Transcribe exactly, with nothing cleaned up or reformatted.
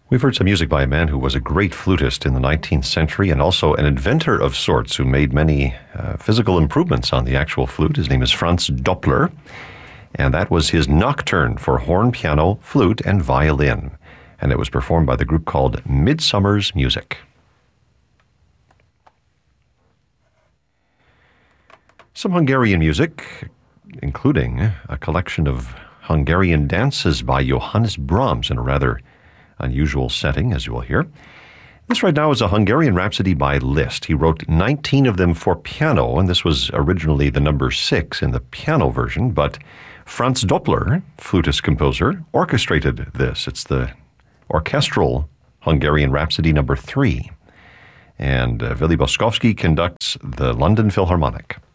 We've heard some music by a man who was a great flutist in the nineteenth century and also an inventor of sorts who made many uh, physical improvements on the actual flute. His name is Franz Doppler, and that was his nocturne for horn, piano, flute, and violin. And it was performed by the group called Midsummer's Music. Some Hungarian music, including a collection of Hungarian dances by Johannes Brahms in a rather unusual setting, as you will hear. This right now is a Hungarian Rhapsody by Liszt. He wrote nineteen of them for piano, and this was originally the number six in the piano version, but Franz Doppler, flutist composer, orchestrated this. It's the orchestral Hungarian Rhapsody number three. And uh, Willy Boskowski conducts the London Philharmonic.